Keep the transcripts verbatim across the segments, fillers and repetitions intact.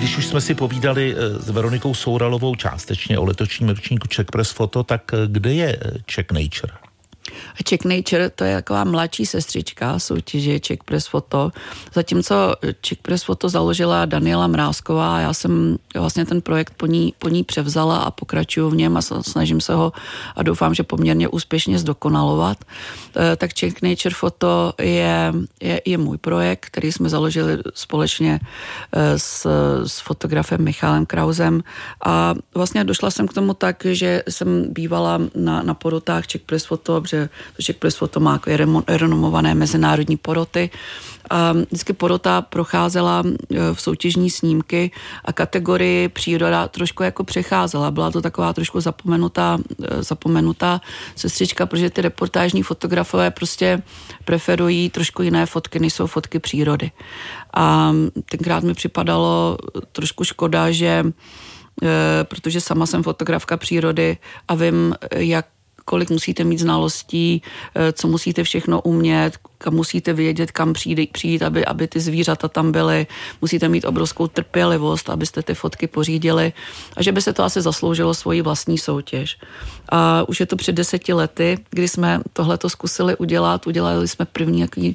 když už jsme si povídali s Veronikou Souralovou částečně o letošním ročníku Czech Press Photo, tak kde je Czech Nature? Czech Nature, to je taková mladší sestřička soutěže Czech Press Photo. Zatímco Czech Press Photo založila Daniela Mrázková, já jsem vlastně ten projekt po ní, po ní převzala a pokračuju v něm a snažím se ho a doufám, že poměrně úspěšně zdokonalovat. Tak Czech Nature Photo je, je, je můj projekt, který jsme založili společně s, s fotografem Michalem Krausem a vlastně došla jsem k tomu tak, že jsem bývala na, na porotách Czech Press Photo, že Czech Press Photo má renomované mezinárodní poroty. A vždycky porota procházela v soutěžní snímky a kategorii příroda trošku jako přecházela. Byla to taková trošku zapomenutá, zapomenutá sestřička, protože ty reportážní fotografové prostě preferují trošku jiné fotky, než jsou fotky přírody. A tenkrát mi připadalo trošku škoda, že protože sama jsem fotografka přírody a vím, jak kolik musíte mít znalostí, co musíte všechno umět, kam musíte vědět, kam přijít, přijít aby, aby ty zvířata tam byly. Musíte mít obrovskou trpělivost, abyste ty fotky pořídili a že by se to asi zasloužilo svoji vlastní soutěž. A už je to před deseti lety, kdy jsme tohleto zkusili udělat. Udělali jsme první jaký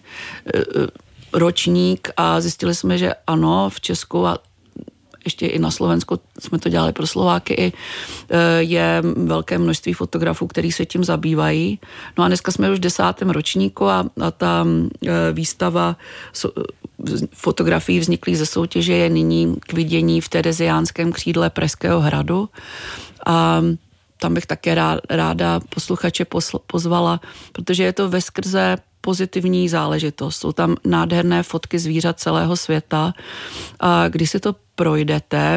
ročník a zjistili jsme, že ano, v Česku a ještě i na Slovensku, jsme to dělali pro Slováky, i je velké množství fotografů, který se tím zabývají. No a dneska jsme už v desátém ročníku a, a ta výstava fotografií vzniklých ze soutěže je nyní k vidění v Tereziánském křídle Pražského hradu. A tam bych také ráda posluchače pozvala, protože je to veskrze pozitivní záležitost. Jsou tam nádherné fotky zvířat celého světa a když si to projdete,